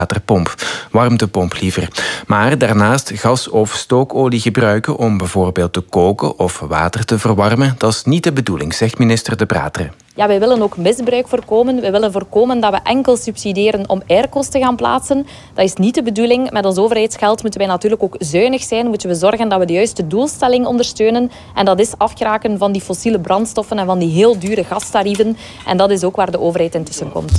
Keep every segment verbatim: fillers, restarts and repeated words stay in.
waterpomp, warmtepomp liever. Maar daarnaast gas of stookolie gebruiken om bijvoorbeeld te koken of water te verwarmen, dat is niet de bedoeling, zegt minister De Brateren. Ja, wij willen ook misbruik voorkomen. We willen voorkomen dat we enkel subsidiëren om airco's te gaan plaatsen. Dat is niet de bedoeling. Met ons overheidsgeld moeten wij natuurlijk ook zuinig zijn. Moeten we zorgen dat we de juiste doelstelling ondersteunen. En dat is afgeraken van die fossiele brandstoffen en van die heel dure gastarieven. En dat is ook waar de overheid intussen komt.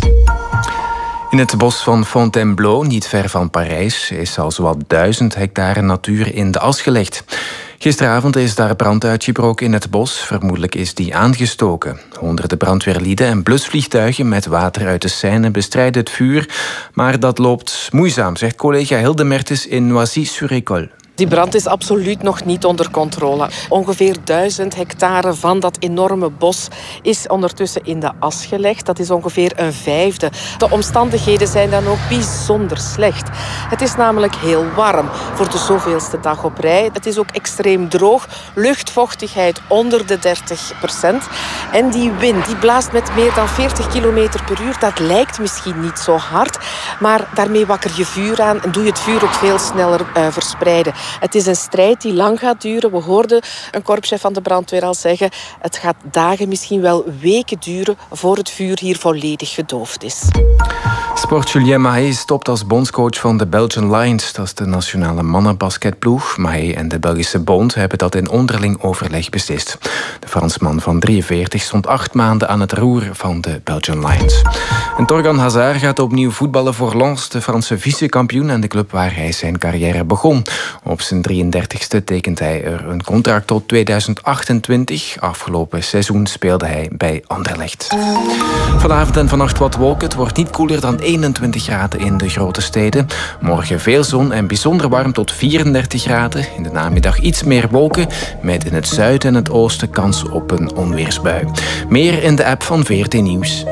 In het bos van Fontainebleau, niet ver van Parijs, is al zowat duizend hectare natuur in de as gelegd. Gisteravond is daar brand uitgebroken in het bos. Vermoedelijk is die aangestoken. Honderden brandweerlieden en blusvliegtuigen met water uit de Seine bestrijden het vuur. Maar dat loopt moeizaam, zegt collega Hilde Mertens in Noisy-sur-École. Die brand is absoluut nog niet onder controle. Ongeveer duizend hectare van dat enorme bos is ondertussen in de as gelegd. Dat is ongeveer een vijfde. De omstandigheden zijn dan ook bijzonder slecht. Het is namelijk heel warm voor de zoveelste dag op rij. Het is ook extreem droog. Luchtvochtigheid onder de dertig procent. En die wind die blaast met meer dan veertig kilometer per uur. Dat lijkt misschien niet zo hard, maar daarmee wakker je vuur aan en doe je het vuur ook veel sneller uh, verspreiden. Het is een strijd die lang gaat duren. We hoorden een korpschef van de brandweer al zeggen, het gaat dagen, misschien wel weken duren voor het vuur hier volledig gedoofd is. Sport Julien Mahé stopt als bondscoach van de Belgian Lions. Dat is de nationale mannenbasketploeg. Mahé en de Belgische bond hebben dat in onderling overleg beslist. De Fransman van drieënveertig stond acht maanden aan het roer van de Belgian Lions. En Torgan Hazard gaat opnieuw voetballen voor Lens, de Franse vice-kampioen en de club waar hij zijn carrière begon. Op zijn drieëndertigste tekent hij er een contract tot tweeduizend achtentwintig. Afgelopen seizoen speelde hij bij Anderlecht. Vanavond en vannacht wat wolken. Het wordt niet koeler dan eenentwintig graden in de grote steden. Morgen veel zon en bijzonder warm tot vierendertig graden. In de namiddag iets meer wolken, met in het zuiden en het oosten kans op een onweersbui. Meer in de app van V R T Nieuws.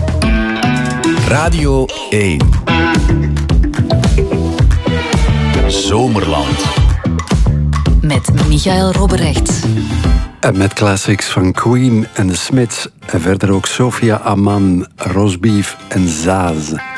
Radio één. Zomerland. Met Michael Robberecht. En met classics van Queen en de Smiths. En verder ook Sophia Aman, Rosbeef en Zaz.